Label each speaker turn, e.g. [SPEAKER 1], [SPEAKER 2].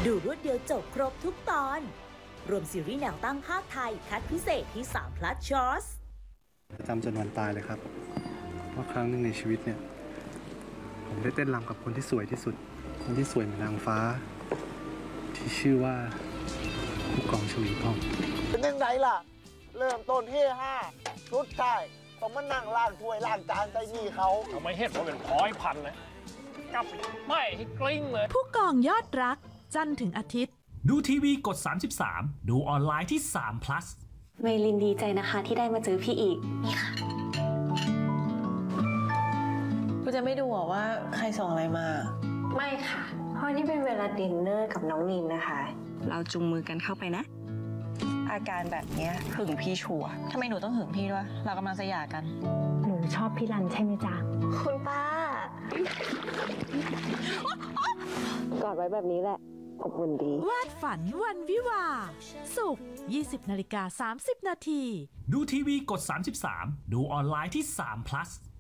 [SPEAKER 1] ดูรวดเดียวจบครบทุกตอน รวมซีรีส์แนวตั้งภาคไทยคัดพิเศษที่3 plus Choice
[SPEAKER 2] จำจนวันตายเลยครับว่าครั้งหนึ่งในชีวิตเนี่ยผมได้เต้นรำกับคนที่สวยที่สุดคนที่สวยเหมือนนางฟ้าที่ชื่อว่าผู้กองชวีพงศ์
[SPEAKER 3] เป็นยังไงล่ะ เริ่มต้นเฮ่ห้าสุดท้ายต้องมานั่งล้างถ้วยล้างจานใส่หนี้เขา
[SPEAKER 4] ทำไมเห็ดว่าเป็นพ้อยพันเลยกลับไม่ให้กลิ้งเลย
[SPEAKER 5] ผู้กองยอดรักจันทร์ถึงอาทิตย์
[SPEAKER 6] ดูทีวีกด 33 ดูออนไลน์ที่3 plus
[SPEAKER 7] เมลินดีใจนะคะที่ได้มาเจอพี่อีก
[SPEAKER 8] กูจะไม่ดูหรอว่าใครส่งอะไรมา
[SPEAKER 7] ไม่ค่ะ เพราะนี่เป็นเวลาดินเนอร์กับน้องนินนะคะ เราจุงมือกันเข้าไปนะ
[SPEAKER 8] อาการแบบเนี้ยหึงพี่ชัวร์ทำไมหนูต้องหึงพี่ด้วย เรากำลังจะหย่ากัน
[SPEAKER 7] หนูชอบพี่รันใช่ไหมจ๊ะ คุณป้า กอดไว้แบบนี้แหละอบอุ่นดี
[SPEAKER 5] วาดฝันวันวิวาห์ศุกร์ 20:30 นาที
[SPEAKER 6] ดูทีวีกด 33 ดูออนไลน์ที่3 plus